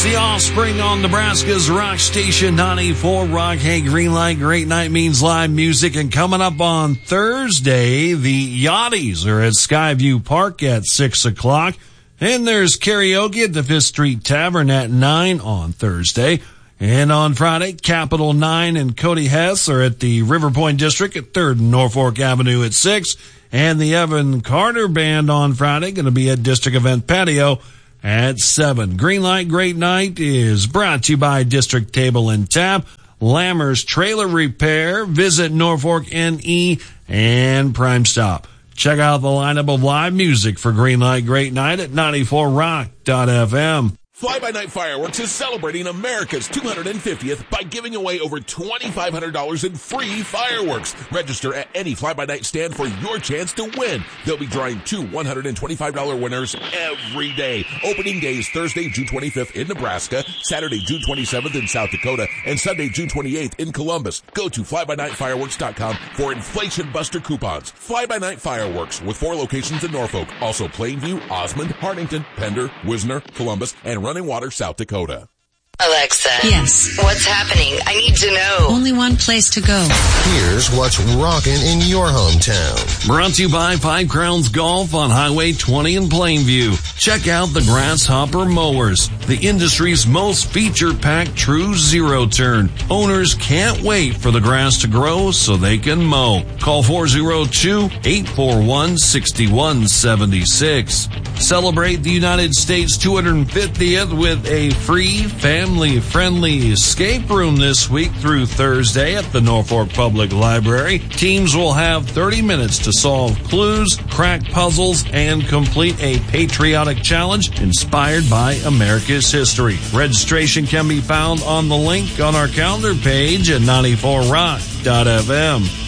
It's the Offspring on Nebraska's Rock Station 94 Rock. Hey, green light, great night means live music. And coming up on Thursday, the Yachties are at Skyview Park at 6 o'clock. And there's karaoke at the 5th Street Tavern at 9 on Thursday. And on Friday, Capital 9 and Cody Hess are at the River Point District at 3rd and Norfolk Avenue at 6. And the Evan Carter Band on Friday going to be at District Event Patio at 7. Green Light Great Night is brought to you by District Table and Tap, Lammer's Trailer Repair, Visit Norfolk NE, and Prime Stop. Check out the lineup of live music for Green Light Great Night at 94rock.fm. Fly By Night Fireworks is celebrating America's 250th by giving away over $2,500 in free fireworks. Register at any Fly By Night stand for your chance to win. They'll be drawing two $125 winners every day. Opening days Thursday, June 25th in Nebraska, Saturday, June 27th in South Dakota, and Sunday, June 28th in Columbus. Go to flybynightfireworks.com for Inflation Buster coupons. Fly By Night Fireworks with 4 locations in Norfolk. Also Plainview, Osmond, Hartington, Pender, Wisner, Columbus, and Running Water, South Dakota. Alexa. Yes. What's happening? I need to know. Only one place to go. Here's what's rocking in your hometown. Brought to you by Five Crowns Golf on Highway 20 in Plainview. Check out the Grasshopper Mowers, the industry's most feature-packed true zero-turn. Owners can't wait for the grass to grow so they can mow. Call 402-841-6176. Celebrate the United States 250th with a free family-friendly escape room this week through Thursday at the Norfolk Public Library. Teams will have 30 minutes to solve clues, crack puzzles, and complete a patriotic challenge inspired by America's history. Registration can be found on the link on our calendar page at 94rock.fm.